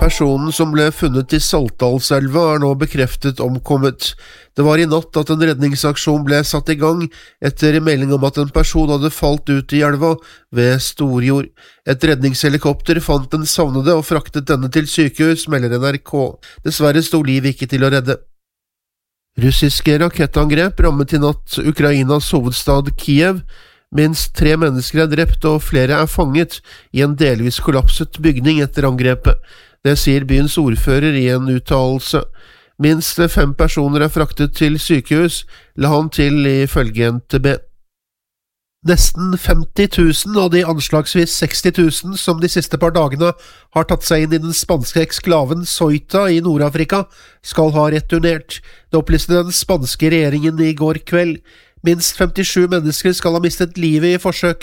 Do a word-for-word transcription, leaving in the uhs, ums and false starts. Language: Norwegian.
Personen som ble funnet i Saltdalselva er nå bekreftet omkommet. Det var i natt at en redningsaksjon ble satt i gang etter melding om at en person hadde falt ut i elva ved Storjord. Et redningshelikopter fant den savnede og fraktet denne til sykehus, melder N R K. Dessverre sto liv ikke til å redde. Russiske rakettangrep rammet i natt Ukrainas hovedstad Kiev. Minst tre mennesker er drept og flere er fanget i en delvis kollapset bygning etter angrepet. Det sier byens ordfører i en uttalelse. Minst fem personer er fraktet til sykehus, la han til ifølge N T B. Nesten femti tusen av de anslagsvis seksti tusen som de siste par dagene har tatt seg inn i den spanske eksklaven Ceuta i Nord-Afrika, skal ha returnert. Det opplyste den spanske regjeringen i går kveld. Minst femtisju mennesker skal ha mistet livet i forsøket